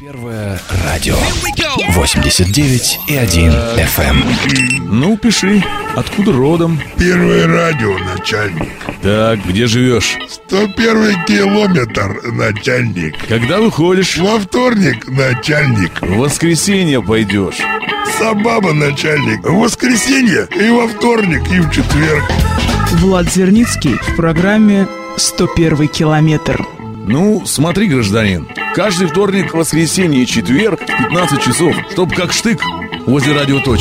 Первое радио 89,1 FM. Ну, пиши, откуда родом? Первое радио, начальник. Так, где живешь? 101 километр, начальник. Когда выходишь? Во вторник, начальник. В воскресенье пойдешь. Сабаба, начальник. В воскресенье и во вторник, и в четверг. Влад Зерницкий в программе «101 километр». Ну, смотри, гражданин, каждый вторник, воскресенье и четверг в 15 часов, чтоб как штык возле радиоточки.